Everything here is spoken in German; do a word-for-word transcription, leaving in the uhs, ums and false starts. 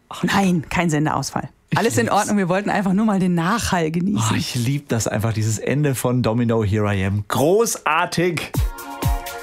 Nein, kein Sendeausfall. Alles in Ordnung, wir wollten einfach nur mal den Nachhall genießen. Oh, ich liebe das einfach, dieses Ende von Domino, Here I Am. Großartig!